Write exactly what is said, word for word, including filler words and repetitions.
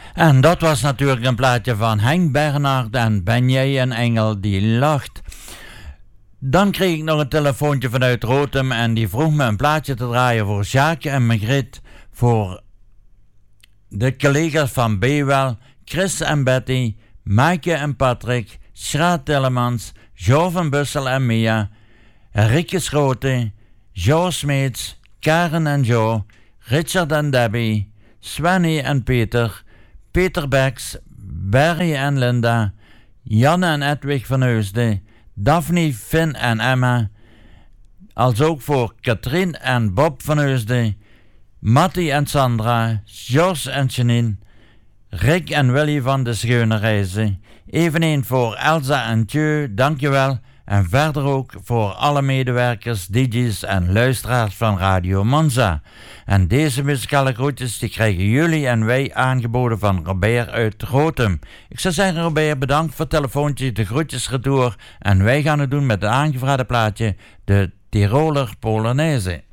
En dat was natuurlijk een plaatje van Henk Bernhard en Ben jij een engel die lacht. Dan kreeg ik nog een telefoontje vanuit Rotem en die vroeg me een plaatje te draaien voor Jacques en Margriet, voor de collega's van Bewel, Chris en Betty, Maaike en Patrick, Schraat Tillemans, Jo van Bussel en Mia, Rikke Schrote, Jo Smeets, Karen en Jo, Richard en Debbie, Svenny en Peter, Peter Beks, Barry en Linda, Janne en Edwig van Heusden, Daphne, Finn en Emma, als ook voor Katrien en Bob van Heusden, Matti en Sandra, Jos en Janine, Rick en Willy van de Schöne Reizen, eveneens voor Elsa en Thieu, dankjewel. En verder ook voor alle medewerkers, D J's en luisteraars van Radio Monza. En deze muzikale groetjes die krijgen jullie en wij aangeboden van Robert uit Rotem. Ik zou zeggen, Robert, bedankt voor het telefoontje, de groetjes retour. En wij gaan het doen met het aangevraagde plaatje, de Tiroler Polonaise.